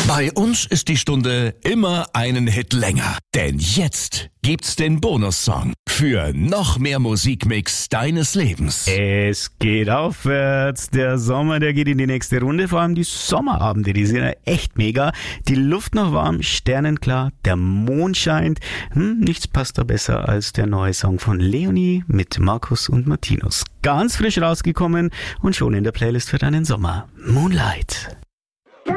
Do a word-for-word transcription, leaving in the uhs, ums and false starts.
Bei uns ist die Stunde immer einen Hit länger. Denn jetzt gibt's den Bonussong für noch mehr Musikmix deines Lebens. Es geht aufwärts. Der Sommer, der geht in die nächste Runde. Vor allem die Sommerabende, die sind ja echt mega. Die Luft noch warm, sternenklar, der Mond scheint. Hm, nichts passt da besser als der neue Song von Leonie mit Markus und Martinus. Ganz frisch rausgekommen und schon in der Playlist für deinen Sommer. Moonlight.